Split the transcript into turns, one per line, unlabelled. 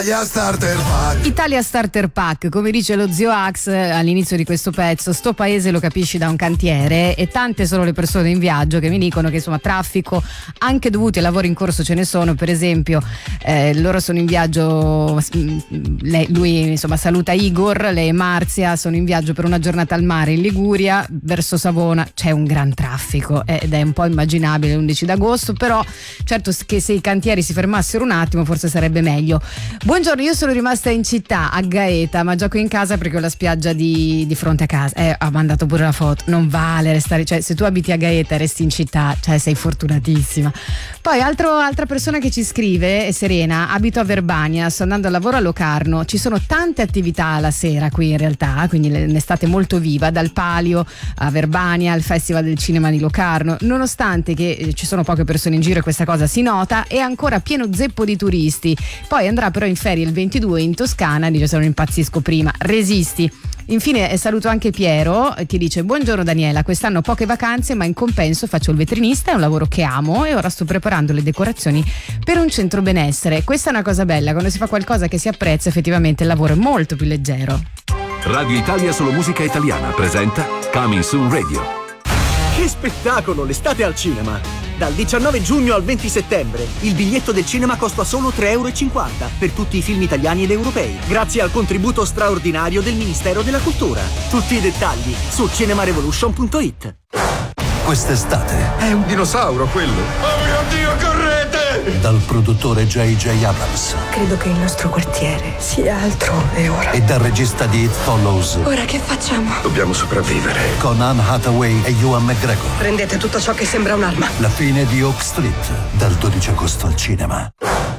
Italia Starter Pack, come dice lo zio Ax all'inizio di questo pezzo, sto paese lo capisci da un cantiere, e tante sono le persone in viaggio che mi dicono che insomma traffico anche dovuti ai lavori in corso ce ne sono. Per esempio loro sono in viaggio, lui insomma saluta Igor, lei e Marzia sono in viaggio per una giornata al mare in Liguria verso Savona, c'è un gran traffico ed è un po' immaginabile l'11 d'agosto, però certo che se i cantieri si fermassero un attimo forse sarebbe meglio. Buongiorno, io sono rimasta in città a Gaeta, ma gioco in casa perché ho la spiaggia di fronte a casa. Ha mandato pure la foto. Non vale restare, cioè se tu abiti a Gaeta e resti in città, cioè sei fortunatissima. Poi altra persona che ci scrive è Serena, abito a Verbania, sto andando al lavoro a Locarno, ci sono tante attività la sera qui in realtà, quindi l'estate è molto viva, dal Palio a Verbania al Festival del Cinema di Locarno, nonostante che ci sono poche persone in giro e questa cosa si nota, è ancora pieno zeppo di turisti. Poi andrà però in ferie il 22 in Toscana, dice se non impazzisco prima, resisti. Infine saluto anche Piero che dice: buongiorno Daniela, quest'anno ho poche vacanze ma in compenso faccio il veterinista, è un lavoro che amo e ora sto preparando le decorazioni per un centro benessere. Questa è una cosa bella, quando si fa qualcosa che si apprezza effettivamente il lavoro è molto più leggero.
Radio Italia Solo Musica Italiana presenta Coming Soon Radio.
Che spettacolo, l'estate al cinema! Dal 19 giugno al 20 settembre il biglietto del cinema costa solo 3,50 € per tutti i film italiani ed europei, grazie al contributo straordinario del Ministero della Cultura. Tutti i dettagli su cinemarevolution.it.
Quest'estate
è un dinosauro quello. Oh mio Dio, correte!
Dal produttore J.J. Abrams.
Credo che il nostro quartiere sia altrove ora.
E dal regista di It Follows.
Ora che facciamo?
Dobbiamo sopravvivere.
Con Anne Hathaway e Ewan McGregor.
Prendete tutto ciò che sembra un'arma.
La fine di Oak Street, dal 12 agosto al cinema.